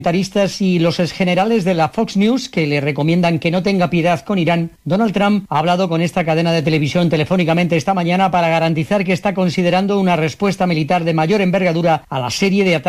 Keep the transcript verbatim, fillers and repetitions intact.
Comentaristas y los exgenerales de la Fox News que le recomiendan que no tenga piedad con Irán, Donald Trump ha hablado con esta cadena de televisión telefónicamente esta mañana para garantizar que está considerando una respuesta militar de mayor envergadura a la serie de ataques